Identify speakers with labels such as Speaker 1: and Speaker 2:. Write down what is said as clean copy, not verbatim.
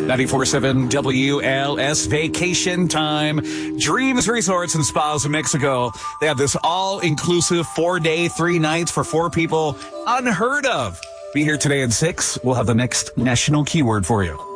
Speaker 1: 94.7 WLS Vacation Time. Dreams Resorts and Spas in Mexico. They have this all-inclusive 4-day, 3 nights for 4 people. Unheard of. Be here today at 6. We'll have the next national keyword for you.